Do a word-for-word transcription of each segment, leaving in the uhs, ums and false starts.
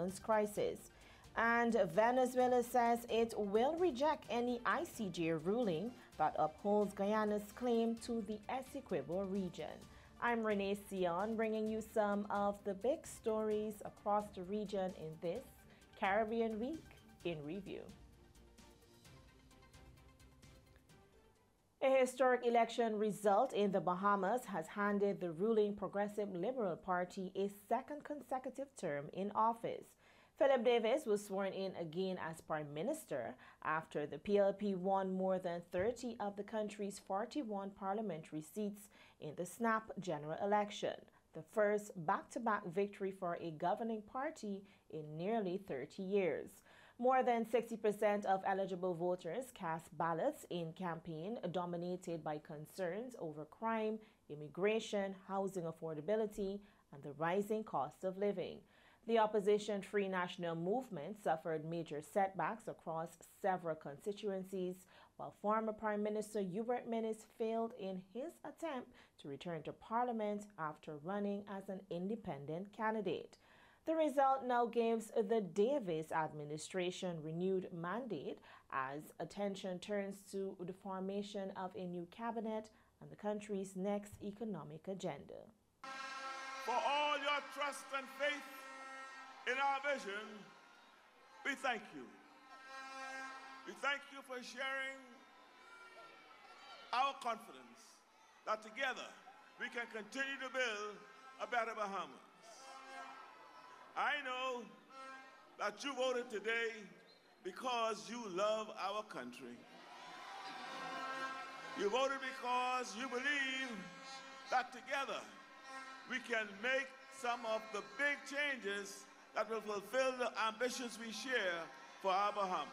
region's crisis. And Venezuela says it will reject any I C J ruling that upholds Guyana's claim to the Essequibo region. I'm Renee Sion, bringing you some of the big stories across the region in this Caribbean Week in Review. A historic election result in the Bahamas has handed the ruling Progressive Liberal Party a second consecutive term in office. Philip Davis was sworn in again as Prime Minister after the P L P won more than thirty of the country's forty-one parliamentary seats in the snap general election, the first back-to-back victory for a governing party in nearly thirty years. More than sixty percent of eligible voters cast ballots in campaign dominated by concerns over crime, immigration, housing affordability, and the rising cost of living. The opposition Free National Movement suffered major setbacks across several constituencies, while former Prime Minister Hubert Minnis failed in his attempt to return to Parliament after running as an independent candidate. The result now gives the Davis administration renewed mandate as attention turns to the formation of a new cabinet and the country's next economic agenda. For all your trust and faith in our vision, we thank you. We thank you for sharing our confidence that together we can continue to build a better Bahamas. I know that you voted today because you love our country. You voted because you believe that together we can make some of the big changes that will fulfill the ambitions we share for our Bahamas.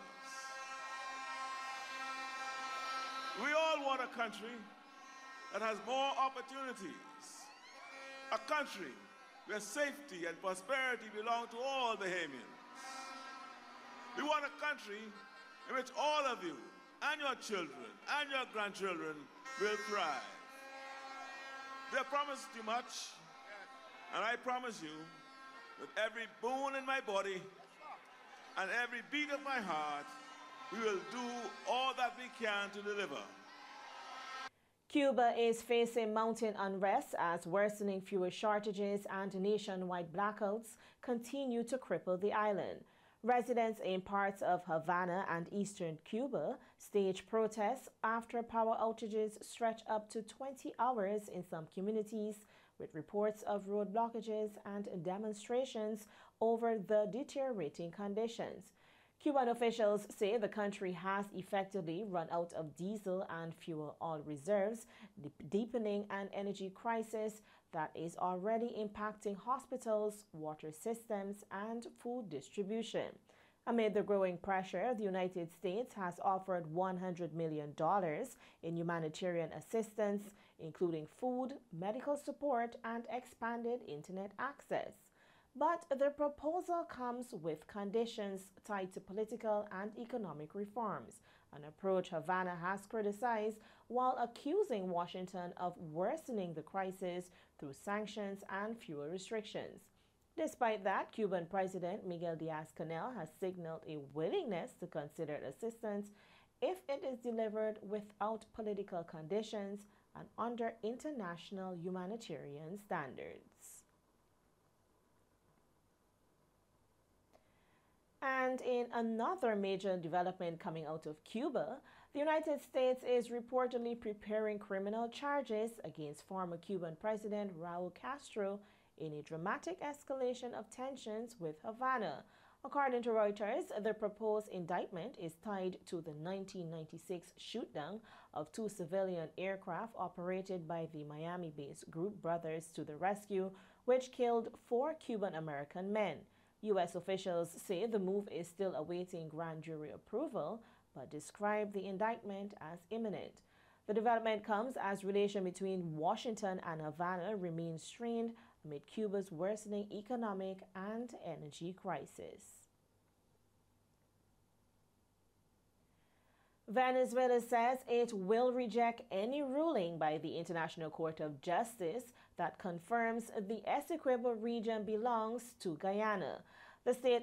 We all want a country that has more opportunities, a country where safety and prosperity belong to all Bahamians. We want a country in which all of you and your children and your grandchildren will thrive. They promised you much, and I promise you with every bone in my body and every beat of my heart, we will do all that we can to deliver. Cuba is facing mounting unrest as worsening fuel shortages and nationwide blackouts continue to cripple the island. Residents in parts of Havana and eastern Cuba stage protests after power outages stretch up to twenty hours in some communities, with reports of road blockages and demonstrations over the deteriorating conditions. Cuban officials say the country has effectively run out of diesel and fuel oil reserves, deepening an energy crisis that is already impacting hospitals, water systems, and food distribution. Amid the growing pressure, the United States has offered one hundred million dollars in humanitarian assistance, including food, medical support, and expanded internet access. But the proposal comes with conditions tied to political and economic reforms, an approach Havana has criticized while accusing Washington of worsening the crisis through sanctions and fuel restrictions. Despite that, Cuban President Miguel Diaz-Canel has signaled a willingness to consider assistance if it is delivered without political conditions and under international humanitarian standards. And in another major development coming out of Cuba, the United States is reportedly preparing criminal charges against former Cuban President Raul Castro in a dramatic escalation of tensions with Havana. According to Reuters, the proposed indictment is tied to the nineteen ninety-six shoot-down of two civilian aircraft operated by the Miami-based group Brothers to the Rescue, which killed four Cuban-American men. U S officials say the move is still awaiting grand jury approval, but describe the indictment as imminent. The development comes as relations between Washington and Havana remain strained amid Cuba's worsening economic and energy crisis. Venezuela says it will reject any ruling by the International Court of Justice that confirms the Essequibo region belongs to Guyana. The state